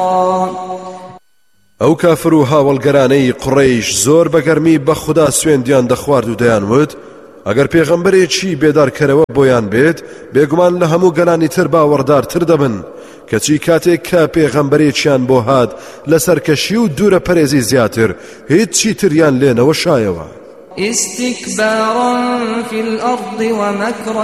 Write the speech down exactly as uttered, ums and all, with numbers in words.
ئەو کافر و هاوڵگەرانەی قوڕەیش زۆر بەگەرمی بە خودا سوێندیان دەخوارد و دەیانوت ئەگەر پێغەمبەرێکی بێدارکەرەوە بۆیان بێت بێگومان لە هەموو گەلانی تر باوەڕدارتر دەبن کەچی کاتێک کە پێغەمبەرێکیان بۆ هات لە سەرکەشی و دوورە پەرێزی زیاتر هیچ چیتریان لێنەوە شایەوە. استكبارا في الأرض ومكر